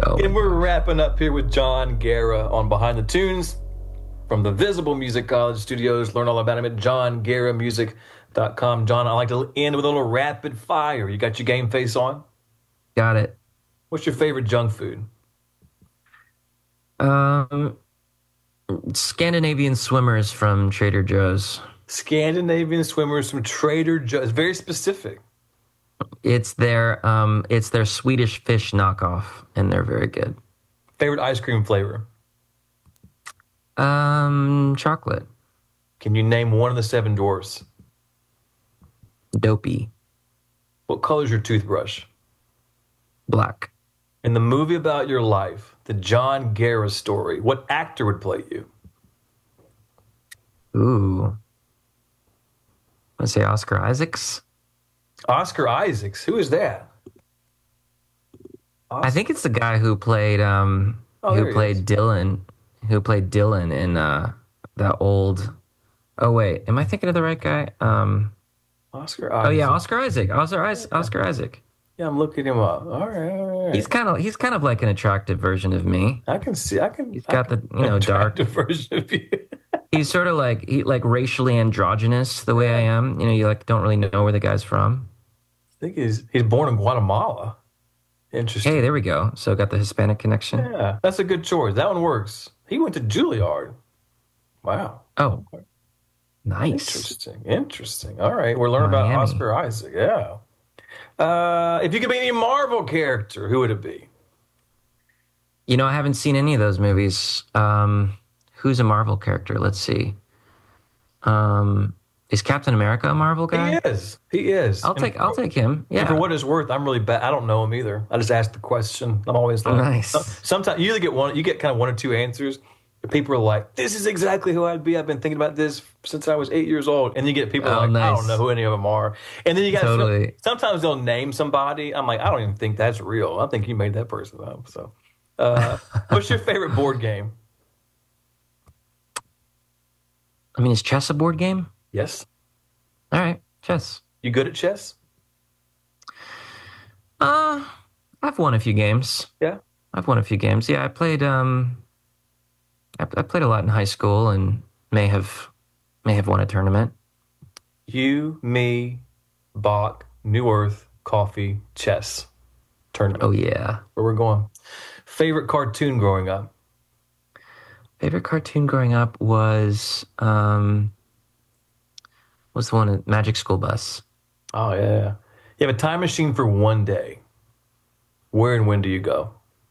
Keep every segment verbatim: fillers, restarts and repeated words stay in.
Oh And my we're gosh. wrapping up here with John Guerra on Behind the Tunes from the Visible Music College Studios. Learn all about him at john guerra music dot com. John, I like to end with a little rapid fire. You got your game face on? Got it. What's your favorite junk food? Um, Scandinavian swimmers from Trader Joe's. Scandinavian swimmers from Trader Joe's. Very specific. It's their um, it's their Swedish fish knockoff, and they're very good. Favorite ice cream flavor? Um, chocolate. Can you name one of the seven dwarfs? Dopey. What color is your toothbrush? Black. In the movie about your life, the John Guerra story, what actor would play you? Ooh. Let's say Oscar Isaacs. Oscar Isaacs. Who is that? I think it's the guy who played um Oh, there who he played is. Dylan, who played Dylan in uh that old. Oh wait, am I thinking of the right guy? Um. Oscar Isaac. Oh yeah, Oscar Isaac. Oscar Isaac. Oscar Isaac. Yeah, I'm looking him up. All right, all right. He's kind of he's kind of like an attractive version of me. I can see. I can. He's I got the can- you know dark. attractive version of you. He's sort of like he like racially androgynous the way I am. You know, you like don't really know where the guy's from. I think he's he's born in Guatemala. Interesting. Hey, there we go. So got the Hispanic connection. Yeah, that's a good choice. That one works. He went to Juilliard. Wow. Oh, nice. Interesting. Interesting. All right, we're learning about Miami. Oscar Isaac. Yeah. Uh, if you could be any Marvel character, who would it be? You know, I haven't seen any of those movies. Um, who's a Marvel character? Let's see. Um, is Captain America a Marvel guy? He is. He is. I'll And take I'll take him. And Yeah. for what it's worth, I'm really bad. I don't know him either. I just asked the question. I'm always like, Nice. so- sometimes you either get one, you get kind of one or two answers. People are like, "This is exactly who I'd be. I've been thinking about this since I was eight years old." And you get people Oh, like, "I nice. don't know who any of them are." And then you got Totally. sometimes they'll name somebody. I'm like, I don't even think that's real. I think you made that person up. So, uh, what's your favorite board game? I mean, is chess a board game? Yes, All right, chess. you good at chess? Uh, I've won a few games. Yeah. I've won a few games. Yeah, I played. Um, I, I played a lot in high school, and may have may have won a tournament. You, me, Bach, New Earth, coffee, chess, tournament. Oh yeah. Where we're going. Favorite cartoon growing up? Favorite cartoon growing up was um, was the one Magic School Bus. Oh yeah. You have a time machine for one day. Where and when do you go?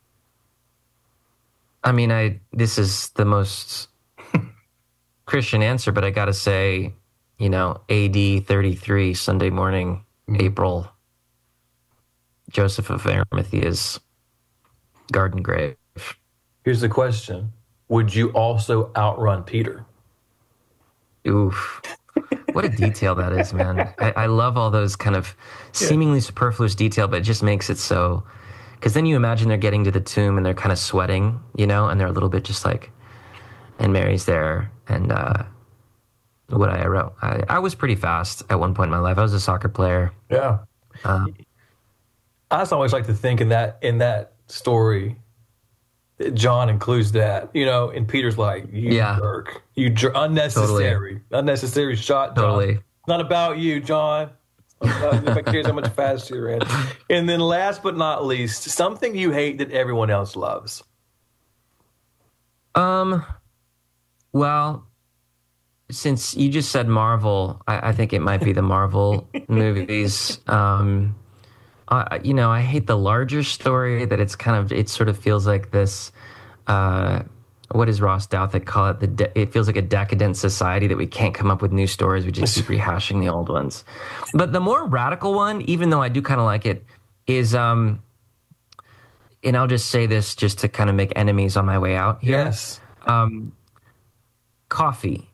I mean, I this is the most Christian answer, but I got to say, you know, A D thirty-three, Sunday morning, Mhm. April, Joseph of Arimathea's garden grave. Here's the question. Would you also outrun Peter? Oof. What a detail that is, man. I, I love all those kind of seemingly superfluous detail, but it just makes it so... Because then you imagine they're getting to the tomb and they're kind of sweating, you know, and they're a little bit just like... And Mary's there, and uh, what I wrote. I, I was pretty fast at one point in my life. I was a soccer player. Yeah. Uh, I just always like to think in that in that story that John includes that, you know, and Peter's like, you Yeah. jerk. You jer- unnecessary. Unnecessary shot, John. Totally. Not about you, John. Nobody cares how much faster you're in. And then last but not least, something you hate that everyone else loves. Um, well, since you just said Marvel, I, I think it might be the Marvel movies. Um, I, you know, I hate the larger story that it's kind of, it sort of feels like this, uh, what does Ross Douthat call it? The de- it feels like a decadent society that we can't come up with new stories. We just keep rehashing the old ones. But the more radical one, even though I do kind of like it, is, um, and I'll just say this just to kind of make enemies on my way out here. Yes. Um, coffee,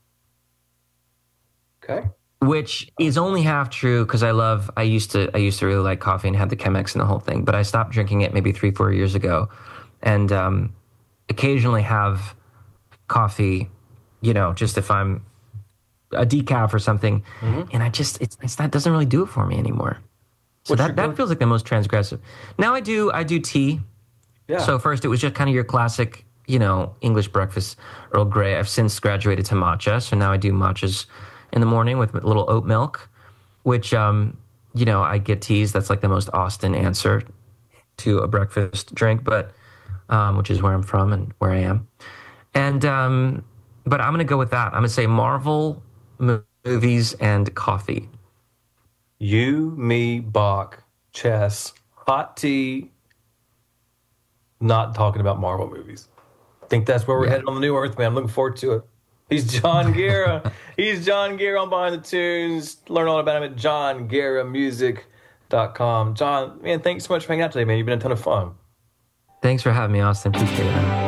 Okay. which is only half true because I love. I used to. I used to really like coffee and had the Chemex and the whole thing. But I stopped drinking it maybe three, four years ago, and um, occasionally have coffee. You know, just if I'm a decaf or something, Mm-hmm. and I just it's, it's that doesn't really do it for me anymore. So What's your that, that go- feels like the most transgressive. Now I do I do tea. Yeah. So first, it was just kind of your classic, you know, English breakfast, Earl Grey. I've since graduated to matcha, so now I do matchas in the morning with a little oat milk, which, um, you know, I get teased. That's like the most Austin answer to a breakfast drink, but um, which is where I'm from and where I am. And um, but I'm going to go with that. I'm going to say Marvel mo- movies and coffee. You, me, Bach, chess, hot tea. Not talking about Marvel movies. I think that's where we're yeah. headed on the new Earth, man. I'm looking forward to it. He's John Guerra. He's John Guerra on Behind the Tunes. Learn all about him at john guerra music dot com. John, man, thanks so much for hanging out today, man. You've been a ton of fun. Thanks for having me, Austin. Appreciate it, man.